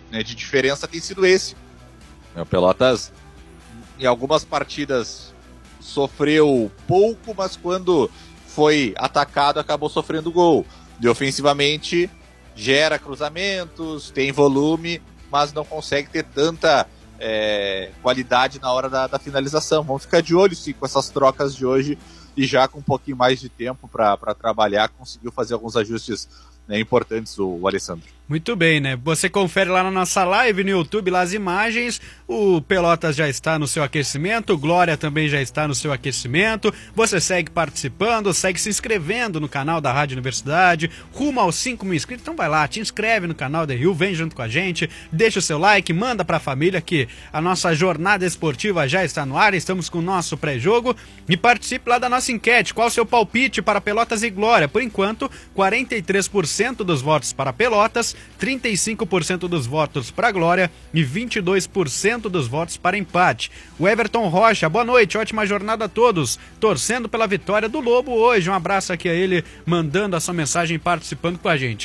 né, de diferença tem sido esse. O Pelotas, em algumas partidas, sofreu pouco, mas quando foi atacado acabou sofrendo gol. E ofensivamente gera cruzamentos, tem volume, mas não consegue ter tanta qualidade na hora da finalização. Vamos ficar de olho sim com essas trocas de hoje, e já com um pouquinho mais de tempo para trabalhar, conseguiu fazer alguns ajustes, né, importantes o Alessandro. Muito bem, né? Você confere lá na nossa live no YouTube, lá as imagens. O Pelotas já está no seu aquecimento, o Glória também já está no seu aquecimento. Você segue participando, segue se inscrevendo no canal da Rádio Universidade, rumo aos 5.000 inscritos. Então vai lá, te inscreve no canal da Rio, vem junto com a gente, deixa o seu like, manda para a família que a nossa jornada esportiva já está no ar. Estamos com o nosso pré-jogo e participe lá da nossa enquete. Qual o seu palpite para Pelotas e Glória? Por enquanto, 43% dos votos para Pelotas, 35% dos votos para Glória e 22% dos votos para empate. O Everton Rocha, boa noite, ótima jornada a todos, torcendo pela vitória do Lobo hoje. Um abraço aqui a ele, mandando a sua mensagem e participando com a gente.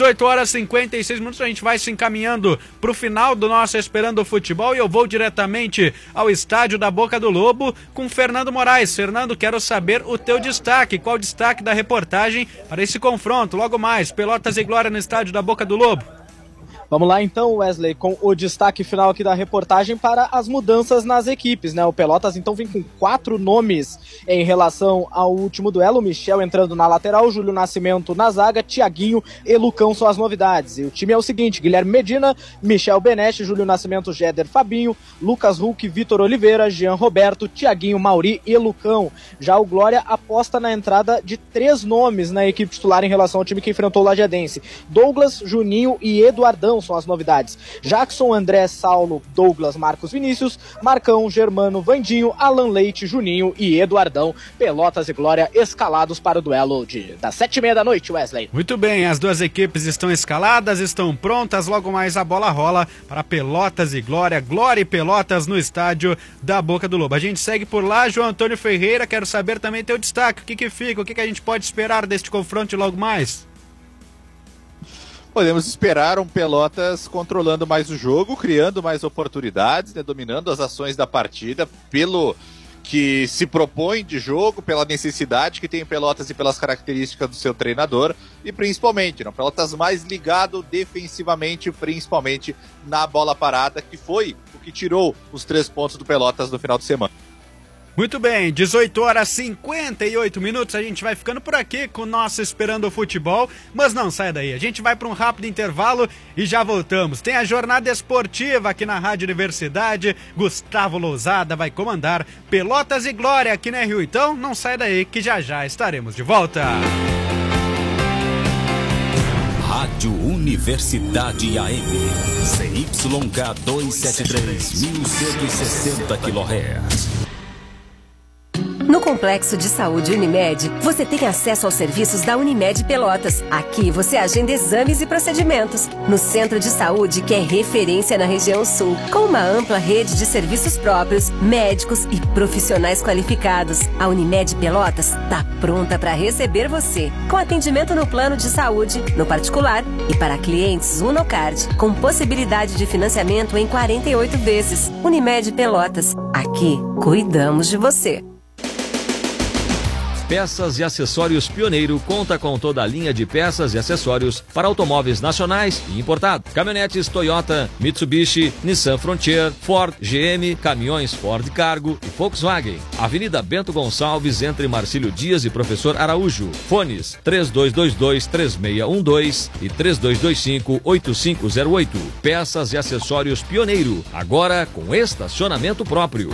18h56, a gente vai se encaminhando para o final do nosso Esperando o Futebol e eu vou diretamente ao estádio da Boca do Lobo com Fernando Moraes. Fernando, quero saber o teu destaque, qual o destaque da reportagem para esse confronto? Logo mais, Pelotas e Glória no estádio da Boca do Lobo. Vamos lá então, Wesley, com o destaque final aqui da reportagem para as mudanças nas equipes, né? O Pelotas então vem com 4 nomes em relação ao último duelo. O Michel entrando na lateral, Júlio Nascimento na zaga, Tiaguinho e Lucão são as novidades. E o time é o seguinte: Guilherme Medina, Michel Benetti, Júlio Nascimento, Jéder Fabinho, Lucas Hulk, Vitor Oliveira, Jean Roberto, Tiaguinho, Mauri e Lucão. Já o Glória aposta na entrada de 3 nomes na equipe titular em relação ao time que enfrentou o Lajadense. Douglas, Juninho e Eduardão são as novidades. Jackson, André, Saulo, Douglas, Marcos Vinícius, Marcão, Germano, Vandinho, Alan Leite, Juninho e Eduardão. Pelotas e Glória escalados para o duelo das 7h30 da noite, Wesley. Muito bem, as duas equipes estão escaladas, estão prontas, logo mais a bola rola para Pelotas e Glória, Glória e Pelotas no estádio da Boca do Lobo. A gente segue por lá, João Antônio Ferreira, quero saber também teu destaque, o que fica, o que a gente pode esperar deste confronto logo mais? Podemos esperar um Pelotas controlando mais o jogo, criando mais oportunidades, né, dominando as ações da partida, pelo que se propõe de jogo, pela necessidade que tem em Pelotas e pelas características do seu treinador, e principalmente, Pelotas mais ligado defensivamente, principalmente na bola parada, que foi o que tirou os 3 pontos do Pelotas no final de semana. Muito bem, 18h58, a gente vai ficando por aqui com o nosso Esperando o Futebol, mas não sai daí, a gente vai para um rápido intervalo e já voltamos. Tem a jornada esportiva aqui na Rádio Universidade, Gustavo Lousada vai comandar Pelotas e Glória aqui na Rio, então não sai daí que já estaremos de volta. Rádio Universidade AM, CYK 273, 1160 kHz. No Complexo de Saúde Unimed, você tem acesso aos serviços da Unimed Pelotas. Aqui você agenda exames e procedimentos. No Centro de Saúde, que é referência na região sul, com uma ampla rede de serviços próprios, médicos e profissionais qualificados. A Unimed Pelotas está pronta para receber você, com atendimento no plano de saúde, no particular e para clientes Unocard, com possibilidade de financiamento em 48 vezes. Unimed Pelotas, aqui cuidamos de você. Peças e Acessórios Pioneiro conta com toda a linha de peças e acessórios para automóveis nacionais e importados. Caminhonetes Toyota, Mitsubishi, Nissan Frontier, Ford, GM, caminhões Ford Cargo e Volkswagen. Avenida Bento Gonçalves, entre Marcílio Dias e Professor Araújo. Fones 3222-3612 e 3225-8508. Peças e Acessórios Pioneiro, agora com estacionamento próprio.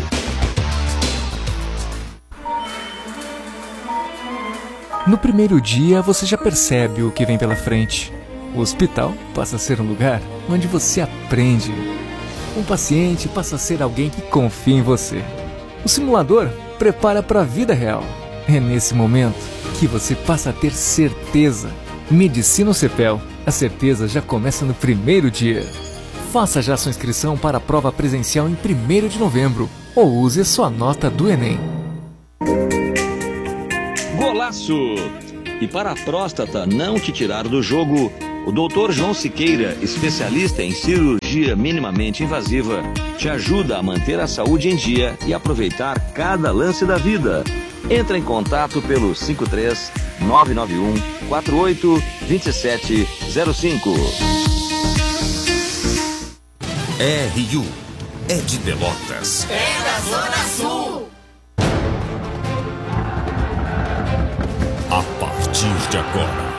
No primeiro dia, você já percebe o que vem pela frente. O hospital passa a ser um lugar onde você aprende. Um paciente passa a ser alguém que confia em você. O simulador prepara para a vida real. É nesse momento que você passa a ter certeza. Medicina CEPEL. A certeza já começa no primeiro dia. Faça já sua inscrição para a prova presencial em 1º de novembro ou use a sua nota do Enem. Golaço! E para a próstata não te tirar do jogo, O Dr. João Siqueira, especialista em cirurgia minimamente invasiva, te ajuda a manter a saúde em dia e aproveitar cada lance da vida. Entra em contato pelo 53 991 48 2705. RU é de Pelotas. É da Zona Sul. A partir de agora,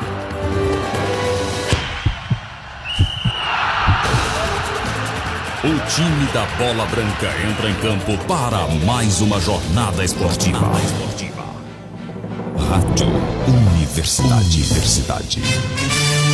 o time da Bola Branca entra em campo para mais uma jornada esportiva. Rádio Universidade.